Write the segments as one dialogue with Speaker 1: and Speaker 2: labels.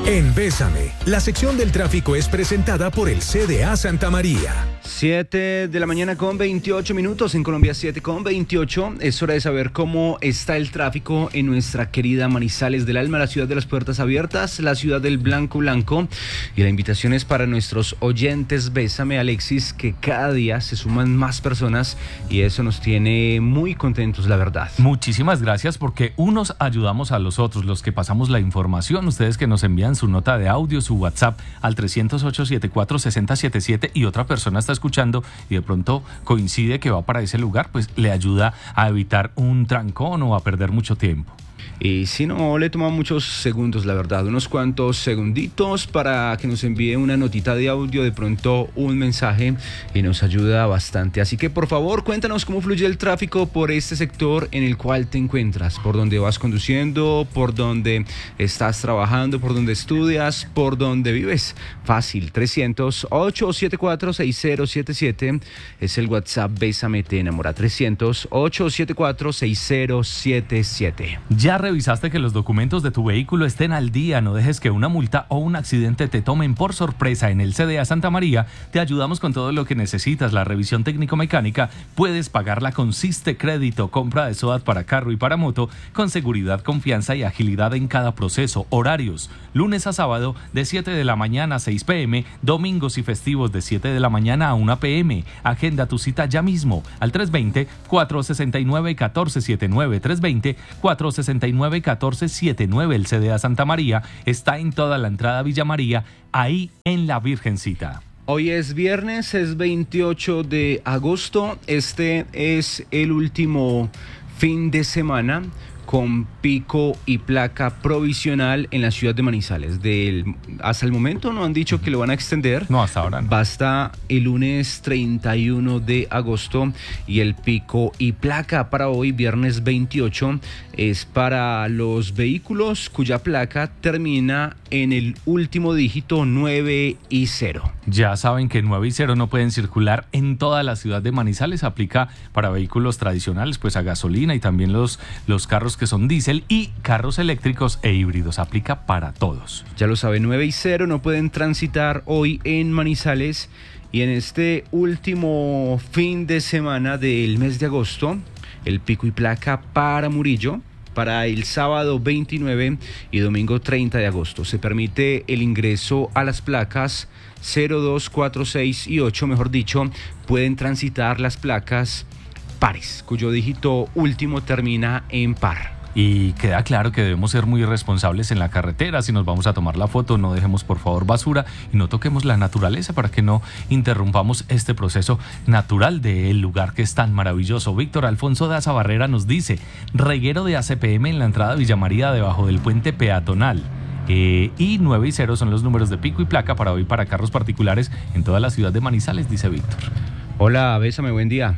Speaker 1: En Bésame, la sección del tráfico es presentada por el CDA Santa María.
Speaker 2: 7 de la mañana con 28 minutos, en Colombia 7 con 28. Es hora de saber cómo está el tráfico en nuestra querida Manizales del Alma, la ciudad de las puertas abiertas, la ciudad del Blanco Blanco. Y la invitación es para nuestros oyentes Bésame, Alexis, que cada día se suman más personas y eso nos tiene muy contentos, la verdad.
Speaker 3: Muchísimas gracias, porque unos ayudamos a los otros, los que pasamos la información, ustedes que nos envían su nota de audio, su WhatsApp al 308-74-6077 y otra persona está escuchando y de pronto coincide que va para ese lugar, pues le ayuda a evitar un trancón o a perder mucho tiempo.
Speaker 2: Y si no, le toma muchos segundos, la verdad, unos cuantos segunditos para que nos envíe una notita de audio, de pronto un mensaje, y nos ayuda bastante. Así que por favor, cuéntanos cómo fluye el tráfico por este sector en el cual te encuentras, por donde vas conduciendo, por donde estás trabajando, por donde estudias, por donde vives. Fácil, 300-874-6077 es el WhatsApp Bésame Te Enamora, 300-874-6077.
Speaker 3: Ya revisaste que los documentos de tu vehículo estén al día. No dejes que una multa o un accidente te tomen por sorpresa. En el CDA Santa María te ayudamos con todo lo que necesitas. La revisión técnico-mecánica puedes pagarla con Siste Crédito. Compra de SOAT para carro y para moto con seguridad, confianza y agilidad en cada proceso. Horarios: lunes a sábado de 7 de la mañana a 6 p.m., domingos y festivos de 7 de la mañana a 1 p.m. Agenda tu cita ya mismo al 320-469-1479, 320-469-1479. El CDA Santa María está en toda la entrada a Villa María, ahí en la Virgencita.
Speaker 2: Hoy es viernes, es 28 de agosto. Este es el último fin de semana con pico y placa provisional en la ciudad de Manizales. Hasta el momento no han dicho que lo van a extender.
Speaker 3: No, hasta ahora no.
Speaker 2: Basta el lunes 31 de agosto y el pico y placa para hoy, viernes 28, es para los vehículos cuya placa termina en el último dígito 9 y 0.
Speaker 3: Ya saben que 9 y 0 no pueden circular en toda la ciudad de Manizales. Aplica para vehículos tradicionales, pues a gasolina, y también los carros que son diésel y carros eléctricos e híbridos. Aplica para todos.
Speaker 2: Ya lo saben, 9 y 0 no pueden transitar hoy en Manizales. Y en este último fin de semana del mes de agosto, el pico y placa para Murillo, para el sábado 29 y domingo 30 de agosto. Se permite el ingreso a las placas 0, 2, 4, 6 y 8, mejor dicho, pueden transitar las placas pares, cuyo dígito último termina en par.
Speaker 3: Y queda claro que debemos ser muy responsables en la carretera. Si nos vamos a tomar la foto, no dejemos por favor basura y no toquemos la naturaleza para que no interrumpamos este proceso natural del lugar que es tan maravilloso. Víctor Alfonso Daza Barrera nos dice: reguero de ACPM en la entrada a Villa María debajo del puente peatonal. Y 9 y 0 son los números de pico y placa para hoy para carros particulares en toda la ciudad de Manizales, dice Víctor.
Speaker 2: Hola, Bésame, buen día.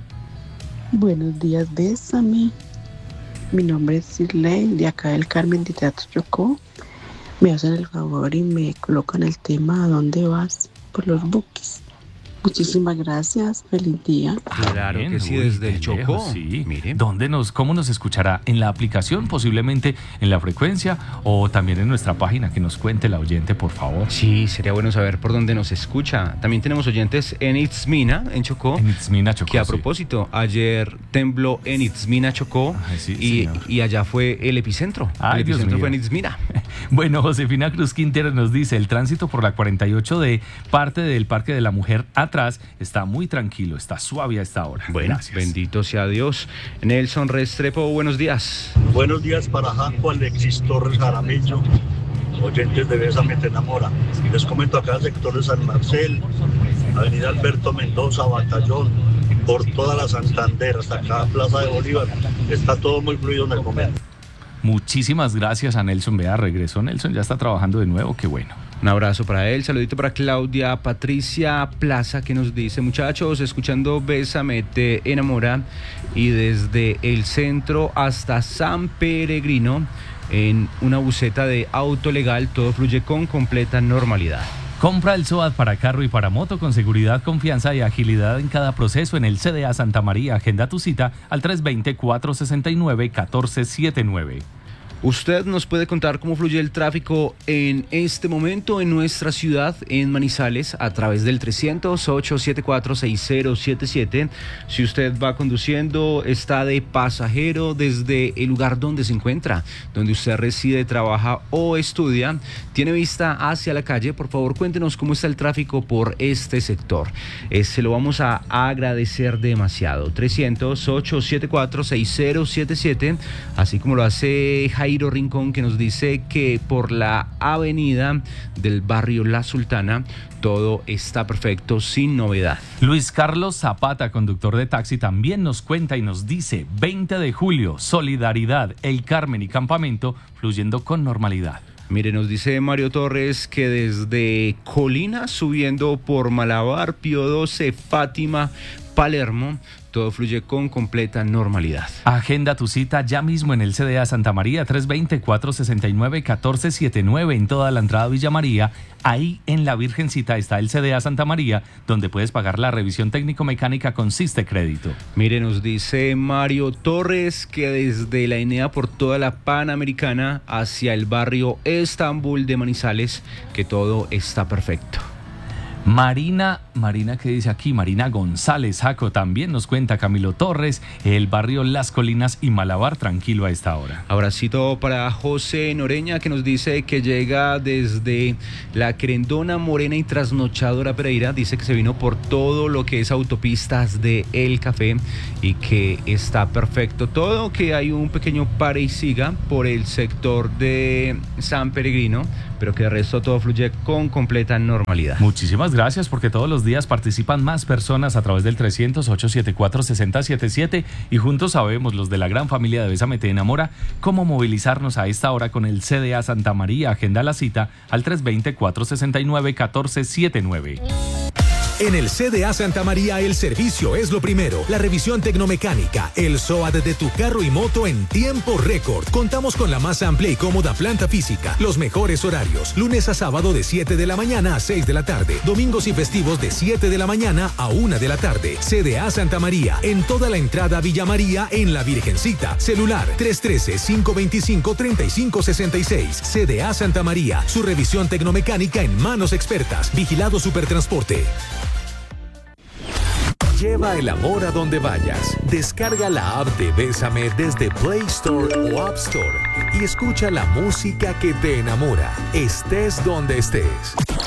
Speaker 4: Buenos días, Bésame. Mi nombre es Sirley, de acá del Carmen de Teatro Chocó. Me hacen el favor y me colocan el tema "¿A dónde vas?" por los buques. Muchísimas gracias, feliz día.
Speaker 2: Claro que sí, desde el Chocó.
Speaker 3: Sí.
Speaker 2: Mire.
Speaker 3: ¿Cómo nos escuchará? ¿En la aplicación, posiblemente en la frecuencia, o también en nuestra página? Que nos cuente la oyente, por favor.
Speaker 2: Sí, sería bueno saber por dónde nos escucha. También tenemos oyentes en Itzmina, en Chocó.
Speaker 3: En Itzmina, Chocó.
Speaker 2: Que a propósito, ayer tembló en Itzmina, Chocó.
Speaker 3: Ay, sí,
Speaker 2: y allá fue el epicentro.
Speaker 3: Ay,
Speaker 2: el
Speaker 3: Dios
Speaker 2: epicentro
Speaker 3: mío.
Speaker 2: fue en Itzmina.
Speaker 3: Bueno, Josefina Cruz Quintero nos dice: el tránsito por la 48 de parte del Parque de la Mujer atrás está muy tranquilo, está suave a esta hora.
Speaker 2: Bueno,
Speaker 3: gracias.
Speaker 2: Bendito sea Dios. Nelson Restrepo, buenos días.
Speaker 5: Buenos días para Janco, Alexis Torres Jaramillo, oyentes de Bésame Te Enamora. Les comento acá el sector de San Marcel, Avenida Alberto Mendoza, Batallón, por toda la Santander, hasta acá Plaza de Bolívar. Está todo muy fluido en el momento.
Speaker 3: Muchísimas gracias a Nelson. Vea, regresó Nelson, ya está trabajando de nuevo, qué bueno.
Speaker 2: Un abrazo para él, saludito para Claudia Patricia Plaza, que nos dice: muchachos, escuchando Bésame Te Enamora, y desde el centro hasta San Peregrino, en una buseta de auto legal, todo fluye con completa normalidad.
Speaker 3: Compra el SOAT para carro y para moto con seguridad, confianza y agilidad en cada proceso en el CDA Santa María. Agenda tu cita al 320-469-1479.
Speaker 2: Usted nos puede contar cómo fluye el tráfico en este momento en nuestra ciudad, en Manizales, a través del 300-874-6077. Si usted va conduciendo, está de pasajero desde el lugar donde se encuentra, donde usted reside, trabaja o estudia, tiene vista hacia la calle, por favor cuéntenos cómo está el tráfico por este sector. Se lo vamos a agradecer demasiado. 300-874-6077, así como lo hace Jairo Rincón, que nos dice que por la avenida del barrio La Sultana todo está perfecto, sin novedad.
Speaker 3: Luis Carlos Zapata, conductor de taxi, también nos cuenta y nos dice: 20 de julio, Solidaridad, El Carmen y Campamento fluyendo con normalidad.
Speaker 2: Mire, nos dice Mario Torres que desde Colina, subiendo por Malabar, Pío 12, Fátima, Palermo, todo fluye con completa normalidad.
Speaker 3: Agenda tu cita ya mismo en el CDA Santa María, 320-469-1479 en toda la entrada Villa María. Ahí en la Virgencita está el CDA Santa María, donde puedes pagar la revisión técnico-mecánica con Siste Crédito.
Speaker 2: Mire, nos dice Mario Torres que desde la Enea por toda la Panamericana hacia el barrio Estambul de Manizales, que todo está perfecto.
Speaker 3: Marina, ¿qué dice aquí? Marina González Jaco también nos cuenta. Camilo Torres, el barrio Las Colinas y Malabar tranquilo a esta hora.
Speaker 2: Abracito para José Noreña, que nos dice que llega desde la Querendona, Morena y Trasnochadora Pereira. Dice que se vino por todo lo que es autopistas de El Café y que está perfecto todo, que hay un pequeño pare y siga por el sector de San Peregrino, pero que de resto todo fluye con completa normalidad.
Speaker 3: Muchísimas gracias, porque todos los días participan más personas a través del 300-874-6077 y juntos sabemos, los de la gran familia de Bésame Te Enamora, cómo movilizarnos a esta hora con el CDA Santa María. Agenda la cita al 320-469-1479.
Speaker 1: En el CDA Santa María el servicio es lo primero. La revisión tecnomecánica, el SOAT de tu carro y moto en tiempo récord. Contamos con la más amplia y cómoda planta física. Los mejores horarios. Lunes a sábado de 7 de la mañana a 6 de la tarde. Domingos y festivos de 7 de la mañana a 1 de la tarde. CDA Santa María. En toda la entrada Villa María en la Virgencita. Celular 313-525-3566. CDA Santa María. Su revisión tecnomecánica en manos expertas. Vigilado Supertransporte. Lleva el amor a donde vayas. Descarga la app de Bésame desde Play Store o App Store y escucha la música que te enamora, estés donde estés.